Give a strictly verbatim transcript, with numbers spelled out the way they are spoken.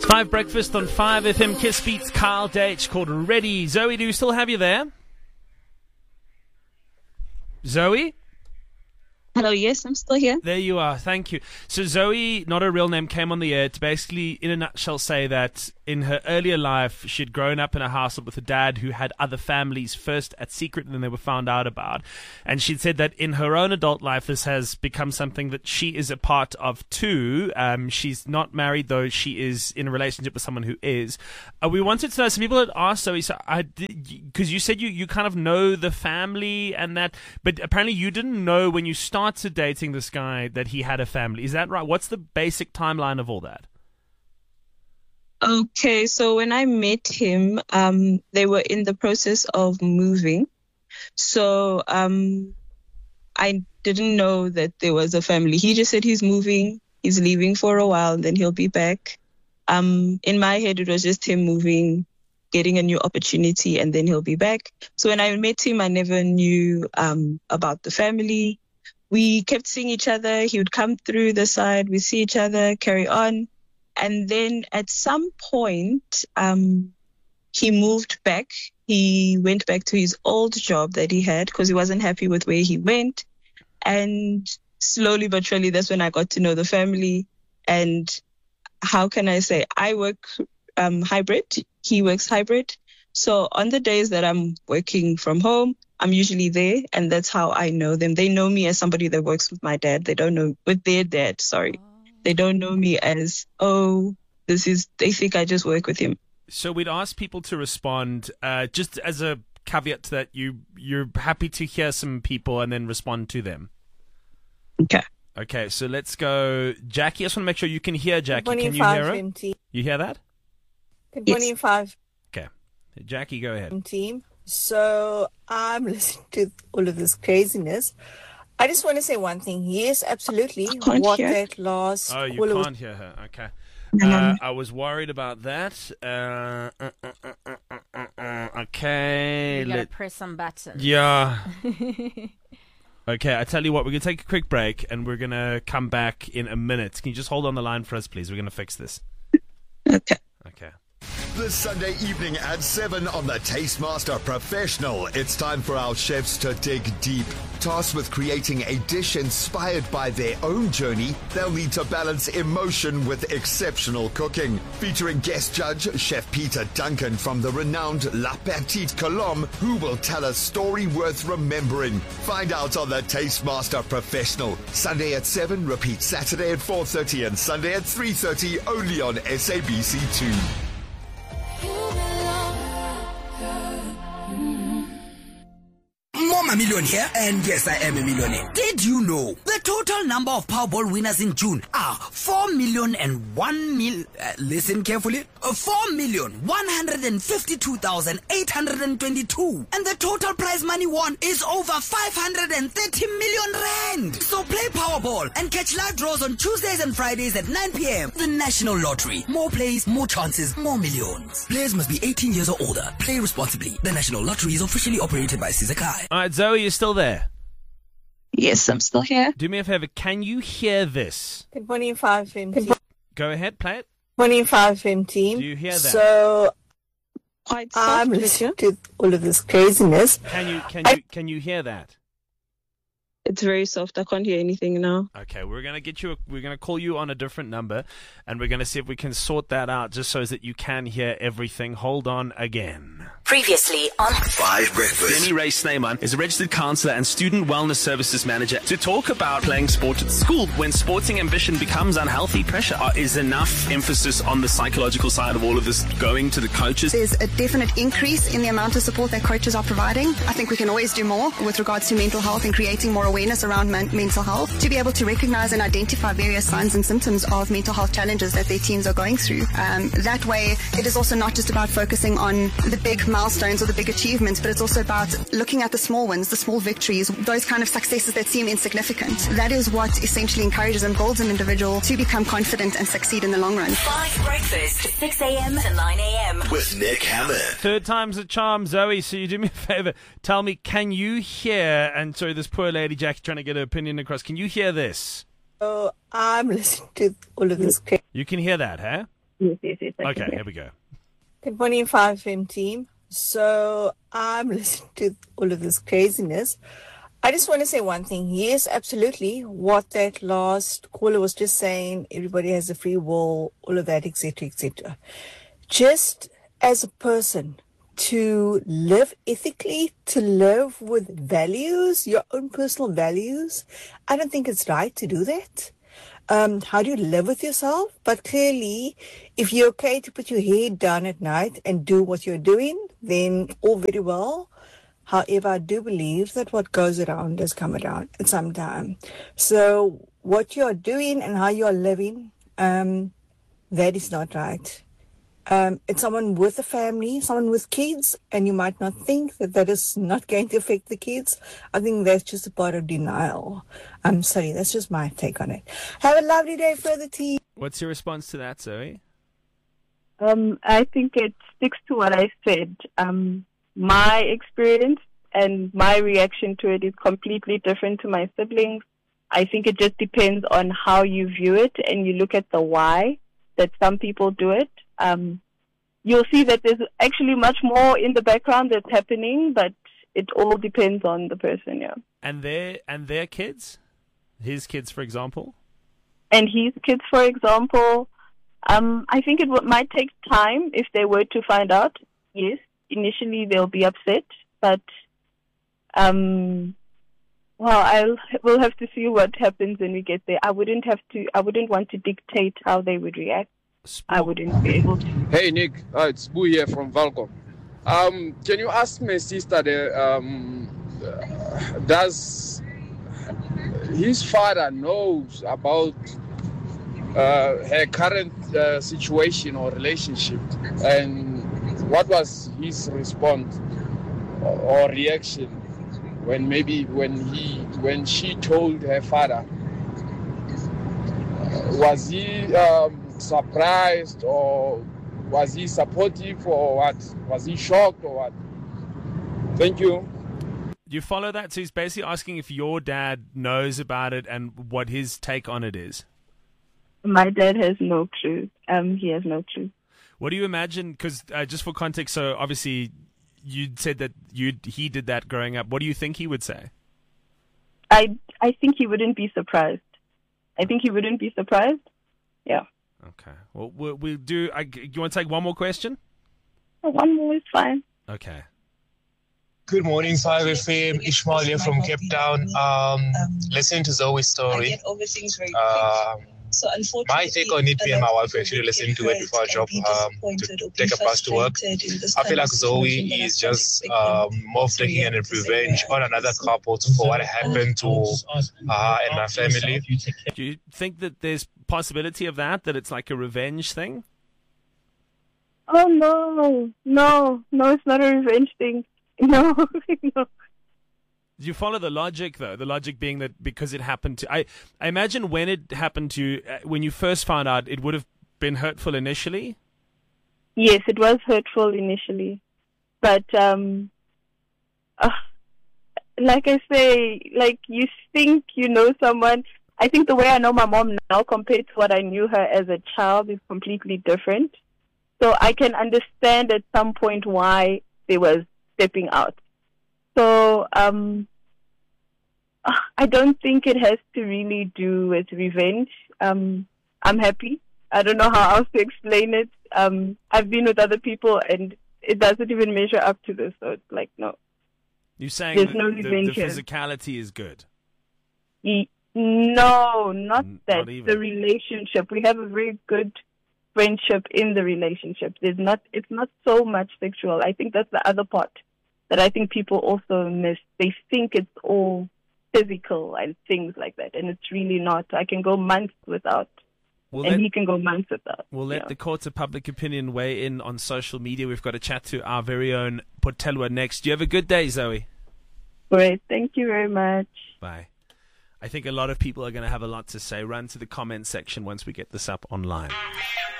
Five Breakfast on five F M. Kiss Beats Kyle Deitch called Ready. Zoe, do you still have you there? Zoe? Hello, yes, I'm still here. There you are. Thank you. So Zoe, not her real name, came on the air to basically, in a nutshell, say that in her earlier life, she'd grown up in a household with a dad who had other families, first at secret and then they were found out about. And she'd said that in her own adult life, this has become something that she is a part of too. Um, she's not married, though she is in a relationship with someone who is. Uh, we wanted to know, some people had asked Zoe, so I because you said you, you kind of know the family and that, but apparently you didn't know when you started dating this guy that he had a family. Is that right? What's the basic timeline of all that? Okay, so when I met him, um, they were in the process of moving. So um, I didn't know that there was a family. He just said he's moving, he's leaving for a while, and then he'll be back. Um, in my head, it was just him moving, getting a new opportunity, and then he'll be back. So when I met him, I never knew um, about the family. We kept seeing each other. He would come through the side. We see each other, carry on. And then at some point, um, he moved back. He went back to his old job that he had because he wasn't happy with where he went. And slowly but surely, that's when I got to know the family. And how can I say, I work um, hybrid. He works hybrid. So on the days that I'm working from home, I'm usually there, and that's how I know them. They know me as somebody that works with my dad. They don't know with their dad, sorry. They don't know me as, oh, this is, they think I just work with him. So we'd ask people to respond, uh, just as a caveat to that, you, you're happy to hear some people and then respond to them. Okay. Okay, so let's go. Jackie, I just want to make sure you can hear Jackie. Can you hear her? M T. You hear that? Good morning, Yes. five Okay. Jackie, go ahead. team. So I'm listening to all of this craziness. I just want to say one thing. Yes, absolutely. can't What hear. that last Oh, you caller was can't hear her. Okay. No, no, Uh, no. I was worried about that. Uh, uh, uh, uh, uh, uh, uh, okay. You gotta let- press some buttons. Yeah. Okay, I tell you what, we're going to take a quick break and we're going to come back in a minute. Can you just hold on the line for us, please? We're going to fix this. Okay. Okay. This Sunday evening at seven on the Tastemaster Professional, it's time for our chefs to dig deep. Tasked with creating a dish inspired by their own journey, they'll need to balance emotion with exceptional cooking. Featuring guest judge Chef Peter Duncan from the renowned La Petite Colombe, who will tell a story worth remembering. Find out on the Tastemaster Professional. Sunday at seven, repeat Saturday at four thirty and Sunday at three thirty, only on S A B C two. Mama Million here, and yes, I am a millionaire. Did you know the total number of Powerball winners in June are four million and one mil? Uh, listen carefully. Uh, four million one hundred and fifty-two thousand eight hundred and twenty-two, and the total prize money won is over five hundred and thirty million rand. So play Powerball and catch live draws on Tuesdays and Fridays at nine p.m. The National Lottery. More plays, more chances, more millions. Players must be eighteen years or older. Play responsibly. The National Lottery is officially operated by Sizakai. All right, Zoe, you're still there. Yes, I'm still here. Do me a favor. Can you hear this? Good morning, five M T. Go ahead, play it. Morning, five M team. Do you hear that? So Quite I'm soft, listening to all of this craziness. Can you can I- you can you hear that? It's very soft. I can't hear anything now. Okay, we're gonna get you. A, we're gonna call you on a different number, and we're gonna see if we can sort that out, just so that you can hear everything. Hold on again. Previously on Five Breakfast. Jenny Ray Snyman is a registered counsellor and student wellness services manager to talk about playing sport at school. When sporting ambition becomes unhealthy pressure, uh, is enough emphasis on the psychological side of all of this going to the coaches? There's a definite increase in the amount of support that coaches are providing. I think we can always do more with regards to mental health and creating more awareness around men- mental health, to be able to recognize and identify various signs and symptoms of mental health challenges that their teens are going through. Um, that way, it is also not just about focusing on the big milestones or the big achievements, but it's also about looking at the small wins, the small victories, those kind of successes that seem insignificant. That is what essentially encourages and builds an individual to become confident and succeed in the long run. Five Breakfast, six a.m. to nine a.m. With Nick Hammond. Third time's a charm, Zoe. So you do me a favor. Tell me, can you hear? And sorry, this poor lady Jackie trying to get her opinion across. Can you hear this? So I'm listening to all of this craziness. You can hear that, huh? Yes, yes, yes. I can Okay, hear. here we go. Good morning, five F M team. So I'm listening to all of this craziness. I just want to say one thing. Yes, absolutely. What that last caller was just saying, everybody has a free will, all of that, et cetera, et cetera. Just as a person, to live ethically, to live with values, your own personal values, I don't think it's right to do that. Um, how do you live with yourself? But clearly, if you're okay to put your head down at night and do what you're doing, then all very well. However, I do believe that what goes around does come around at some time. So what you're doing and how you're living, um, that is not right. Um, it's someone with a family, someone with kids, and you might not think that that is not going to affect the kids. I think that's just a part of denial. I'm sorry, that's just my take on it. Have a lovely day, further team. What's your response to that, Zoe? Um, I think it sticks to what I said. Um, my experience and my reaction to it is completely different to my siblings. I think it just depends on how you view it and you look at the why that some people do it. Um, you'll see that there's actually much more in the background that's happening, but it all depends on the person, yeah. And their and their kids, his kids, for example. And his kids, for example, um, I think it w- might take time if they were to find out. Yes, initially they'll be upset, but um, well, I'll we'll have to see what happens when we get there. I wouldn't have to. I wouldn't want to dictate how they would react. I wouldn't be able to. Hey Nick, uh, it's Boo here from Valcom. Um, can you ask my sister, the, um, uh, does his father knows about uh, her current uh, situation or relationship, and what was his response or, or reaction when maybe when he when she told her father? Uh, was he um, surprised, or was he supportive, or what? Was he shocked, or what? Thank you. You follow that? So he's basically asking if your dad knows about it and what his take on it is. My dad has no clue. Um, he has no clue. What do you imagine? Because uh, just for context, so obviously you said that you he did that growing up. What do you think he would say? I I think he wouldn't be surprised. I think he wouldn't be surprised. Yeah. Okay. Well, we'll, we'll do. I, you want to take one more question? One more is fine. Okay. Good morning, five F M. Ishmael here from Cape Town. Um, listening to Zoe's story. Um, So my take on it, me and my wife actually listened to it before our job um, to take a bus to work. I feel like Zoe is just um, more of taking a revenge on another couple for what happened to her and my family. Do you think that there's possibility of that, that it's like a revenge thing? Oh, no. No. No, it's not a revenge thing. No. no. Do you follow the logic, though? The logic being that because it happened to... I, I imagine when it happened to you, uh, when you first found out, it would have been hurtful initially? Yes, it was hurtful initially. But, um, uh, like I say, like you think you know someone. I think the way I know my mom now compared to what I knew her as a child is completely different. So I can understand at some point why they were stepping out. So um, I don't think it has to really do with revenge. Um, I'm happy. I don't know how else to explain it. Um, I've been with other people and it doesn't even measure up to this. So it's like, no. You're saying There's that no the, the revenge here. physicality is good? E- No, not N- that. not even. The relationship. We have a very good friendship in the relationship. There's not. It's not so much sexual. I think that's the other part that I think people also miss. They think it's all physical and things like that, and it's really not. I can go months without, We'll and let, he can go months without. we'll let Yeah. the courts of public opinion weigh in on social media. We've got to chat to our very own Potelwa next. You have a good day, Zoe. Great. Thank you very much. Bye. I think a lot of people are going to have a lot to say. Run to the comment section once we get this up online.